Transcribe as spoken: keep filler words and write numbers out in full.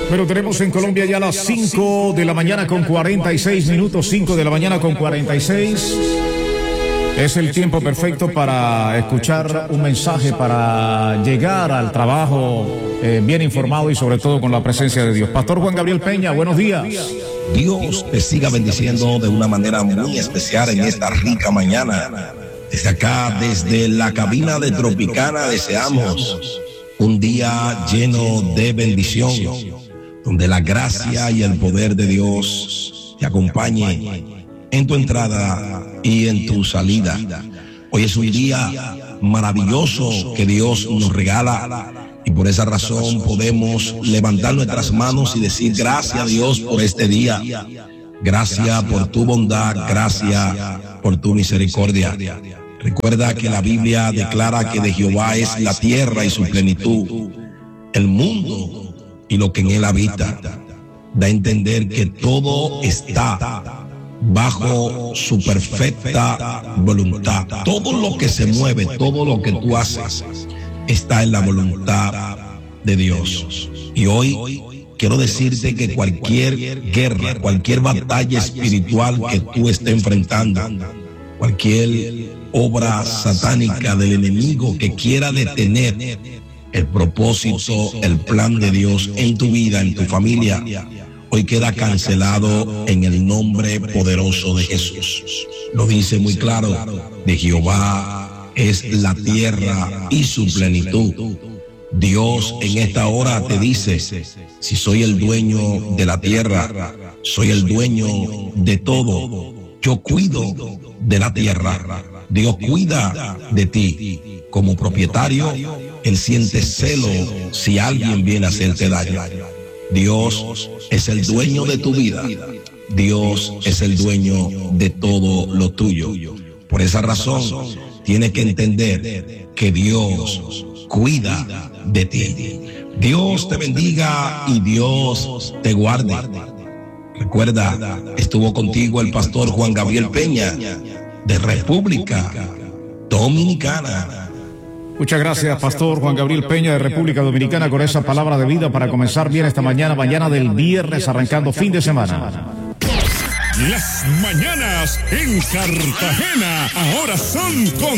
Pero tenemos en Colombia ya las cinco de la mañana con cuarenta y seis minutos, cinco de la mañana con cuarenta y seis. Es el tiempo perfecto para escuchar un mensaje, para llegar al trabajo eh, bien informado y sobre todo con la presencia de Dios. Pastor Juan Gabriel Peña, buenos días. Dios te siga bendiciendo de una manera muy especial en esta rica mañana. Desde acá, desde la cabina de Tropicana, deseamos un día lleno de bendición, donde la gracia y el poder de Dios te acompañe en tu entrada y en tu salida. Hoy es un día maravilloso que Dios nos regala y por esa razón podemos levantar nuestras manos y decir gracias a Dios por este día. Gracias por tu bondad, gracias por tu misericordia. Recuerda que la Biblia declara que de Jehová es la tierra y su plenitud, el mundo y lo que en él habita. Da a entender que todo está bajo su perfecta voluntad. Todo lo que se mueve, todo lo que tú haces, está en la voluntad de Dios. Y hoy quiero decirte que cualquier guerra, cualquier batalla espiritual que tú estés enfrentando, cualquier obra satánica del enemigo que quiera detener el propósito, el plan de Dios en tu vida, en tu familia, hoy queda cancelado en el nombre poderoso de Jesús. Lo dice muy claro, de Jehová es la tierra y su plenitud. Dios en esta hora te dice, si soy el dueño de la tierra, soy el dueño de todo, yo cuido de la tierra. Dios cuida de ti. Como propietario, Él siente celo si alguien viene a hacerte daño. Dios es el dueño de tu vida. Dios es el dueño de todo lo tuyo. Por esa razón, tienes que entender que Dios cuida de ti. Dios te bendiga y Dios te guarde. Recuerda, estuvo contigo el pastor Juan Gabriel Peña, de República Dominicana. Muchas gracias, Pastor Juan Gabriel Peña de República Dominicana, con esa palabra de vida para comenzar bien esta mañana, mañana del viernes, arrancando fin de semana. Las mañanas en Cartagena ahora son con